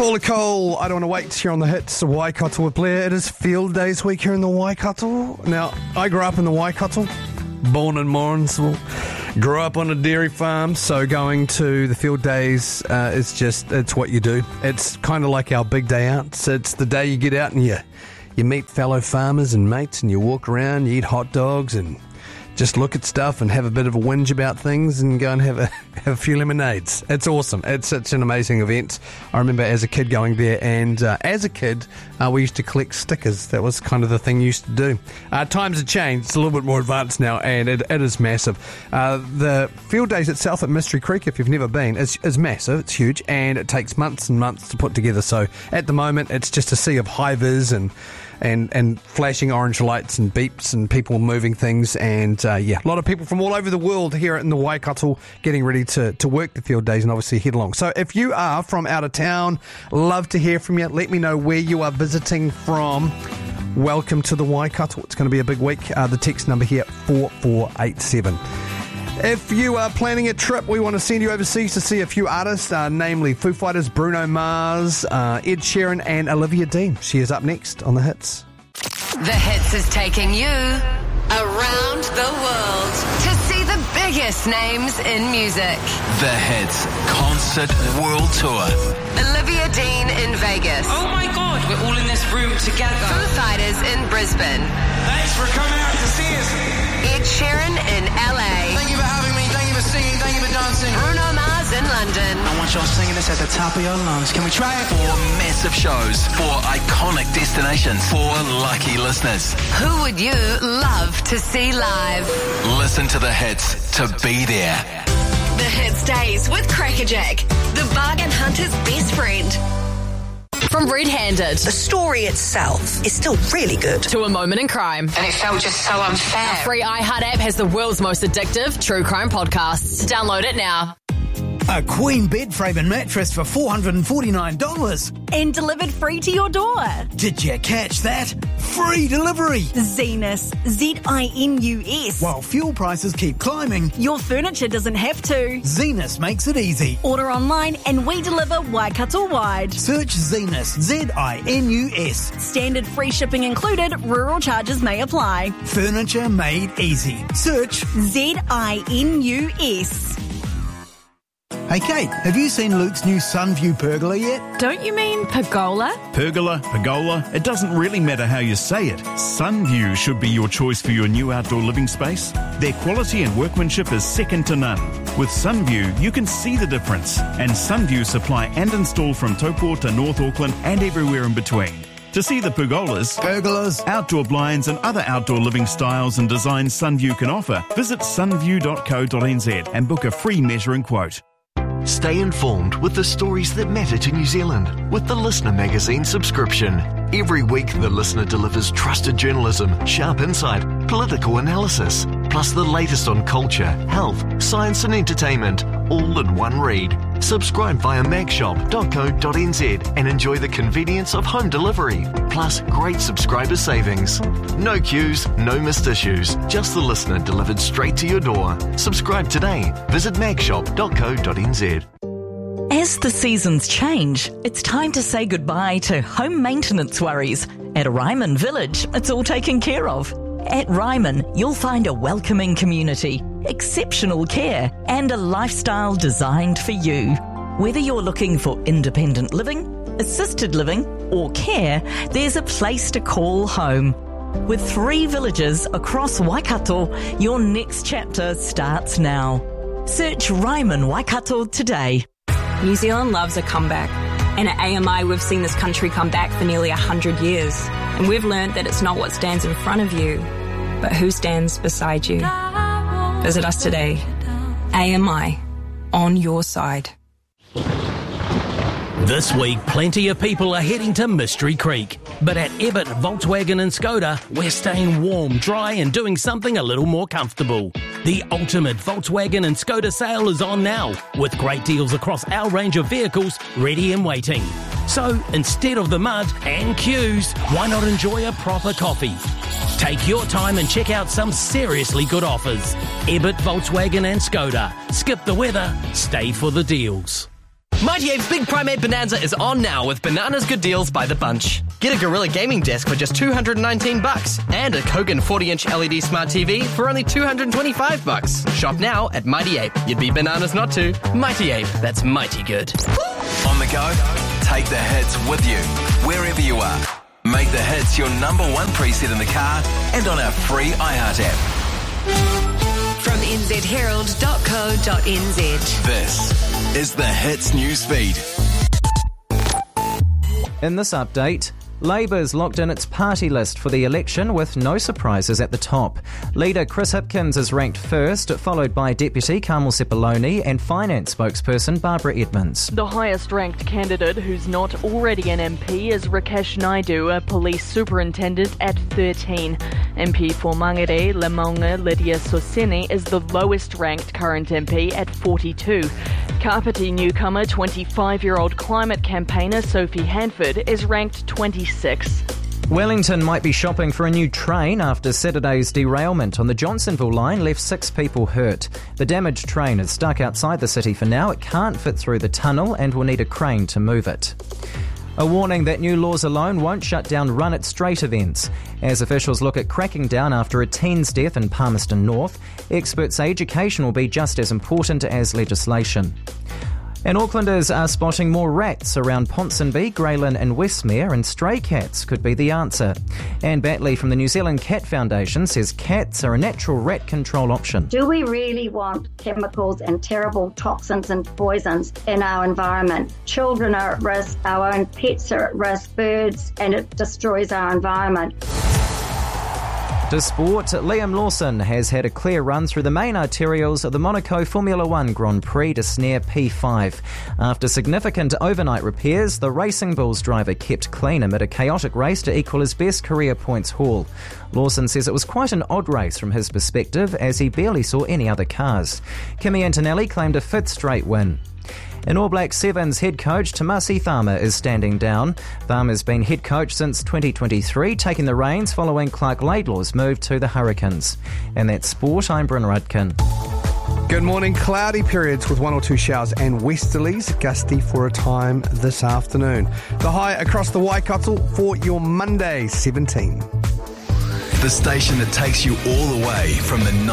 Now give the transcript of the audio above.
Paula Cole, I Don't Want to Wait, here on the hits of Waikato with Blair. It is Field Days week here in the Waikato. Now, I grew up in the Waikato, born in Morrinsville, grew up on a dairy farm, so going to the Field Days is just, it's what you do. It's kind of like our big day out. It's the day you get out and you meet fellow farmers and mates and you walk around, you eat hot dogs and just look at stuff and have a bit of a whinge about things and go and have a few lemonades. It's awesome. It's such an amazing event. I remember as a kid going there, and as a kid, we used to collect stickers. That was kind of the thing you used to do. Times have changed. It's a little bit more advanced now, and it is massive. The Field Days itself at Mystery Creek, if you've never been, is massive. It's huge, and it takes months and months to put together. So at the moment, it's just a sea of high-vis and flashing orange lights and beeps and people moving things, and a lot of people from all over the world here in the Waikato getting ready to work the Field Days and obviously head along. So if you are from out of town, love to hear from you. Let me know where you are visiting from. Welcome to the Waikato. It's going to be a big week. The text number here, 4487. If you are planning a trip, we want to send you overseas to see a few artists, namely Foo Fighters, Bruno Mars, Ed Sheeran and Olivia Dean. She is up next on The Hits. The Hits is taking you around the world to see the biggest names in music. The Hits Concert World Tour. Olivia Dean in Vegas. Oh my God, we're all in this room together. Foo Fighters in Brisbane. Thanks for coming out to see us. Ed Sheeran in LA. Thank you for having me. Thank you for singing. Thank you for dancing. Bruno Mars in London. I want y'all singing this at the top of your lungs. Can we try it? 4 massive shows, 4 iconic destinations, 4 lucky listeners. Who would you love to see live? Listen to The Hits to be there. The Hits Days with Crackerjack, the bargain hunter's best friend. From Red Handed The story itself is still really good. to A Moment in Crime. And it felt just so unfair. Our free iHeart app has the world's most addictive true crime podcasts. Download it now. A queen bed frame and mattress for $449. And delivered free to your door. Did you catch that? Free delivery. Zenus, Zinus. While fuel prices keep climbing, Your furniture doesn't have to. Zenus makes it easy. Order online and we deliver Waikato-wide. Search Zenus, Zinus. Standard free shipping included, rural charges may apply. Furniture made easy. Search. Zinus. Hey Kate, have you seen Luke's new Sunview pergola yet? Don't you mean pergola? Pergola, it doesn't really matter how you say it. Sunview should be your choice for your new outdoor living space. Their quality and workmanship is second to none. With Sunview, you can see the difference. And Sunview supply and install from Taupo to North Auckland and everywhere in between. To see the pergolas, outdoor blinds and other outdoor living styles and designs Sunview can offer, visit sunview.co.nz and book a free measuring quote. Stay informed with the stories that matter to New Zealand with the Listener magazine subscription. Every week, The Listener delivers trusted journalism, sharp insight, political analysis, plus the latest on culture, health, science and entertainment, all in one read. Subscribe via magshop.co.nz and enjoy the convenience of home delivery, plus great subscriber savings. No queues, no missed issues, just The Listener delivered straight to your door. Subscribe today. Visit magshop.co.nz. As the seasons change, it's time to say goodbye to home maintenance worries. At Ryman Village, it's all taken care of. At Ryman, you'll find a welcoming community, exceptional care, and a lifestyle designed for you. Whether you're looking for independent living, assisted living, or care, there's a place to call home. With 3 villages across Waikato, your next chapter starts now. Search Ryman Waikato today. New Zealand loves a comeback. And at AMI, we've seen this country come back for nearly 100 years. And we've learned that it's not what stands in front of you, but who stands beside you. Visit us today. AMI, on your side. This week, plenty of people are heading to Mystery Creek. But at Ebbett, Volkswagen and Skoda, we're staying warm, dry and doing something a little more comfortable. The ultimate Volkswagen and Skoda sale is on now, with great deals across our range of vehicles ready and waiting. So, instead of the mud and queues, why not enjoy a proper coffee? Take your time and check out some seriously good offers. Ebbett, Volkswagen and Skoda. Skip the weather, stay for the deals. Mighty Ape's Big Primate Bonanza is on now with Bananas Good Deals by the bunch. Get a Gorilla Gaming Desk for just $219 and a Kogan 40-inch LED Smart TV for only $225. Shop now at Mighty Ape. You'd be bananas not to. Mighty Ape, that's mighty good. On the go? Take the hits with you, wherever you are. Make the hits your number one preset in the car and on our free iHeart app. From nzherald.co.nz. This is the Hits News Feed. In this update, Labour's locked in its party list for the election with no surprises at the top. Leader Chris Hipkins is ranked first, followed by Deputy Carmel Sepuloni and Finance spokesperson Barbara Edmonds. The highest-ranked candidate who's not already an MP is Rakesh Naidu, a police superintendent at 13. MP for Mangere, Lamonga, Lydia Soseni is the lowest-ranked current MP at 42. Kapiti newcomer 25-year-old climate campaigner Sophie Hanford is ranked 26. Wellington might be shopping for a new train after Saturday's derailment on the Johnsonville line left 6 people hurt. The damaged train is stuck outside the city for now. It can't fit through the tunnel and will need a crane to move it. A warning that new laws alone won't shut down Run It Straight events. As officials look at cracking down after a teen's death in Palmerston North, experts say education will be just as important as legislation. And Aucklanders are spotting more rats around Ponsonby, Greylin and Westmere, and stray cats could be the answer. Anne Batley from the New Zealand Cat Foundation says cats are a natural rat control option. Do we really want chemicals and terrible toxins and poisons in our environment? Children are at risk, our own pets are at risk, birds, and it destroys our environment. To sport, Liam Lawson has had a clear run through the main arterials of the Monaco Formula One Grand Prix to snare P5. After significant overnight repairs, the Racing Bulls driver kept clean amid a chaotic race to equal his best career points haul. Lawson says it was quite an odd race from his perspective, as he barely saw any other cars. Kimi Antonelli claimed a 5th straight win. In All Black Sevens, head coach Tamasi Thama is standing down. Thama's been head coach since 2023, taking the reins following Clark Laidlaw's move to the Hurricanes. And that's sport, I'm Bryn Rudkin. Good morning. Cloudy periods with 1 or 2 showers and westerlies, gusty for a time this afternoon. The high across the Waikato for your Monday, 17. The station that takes you all the way from the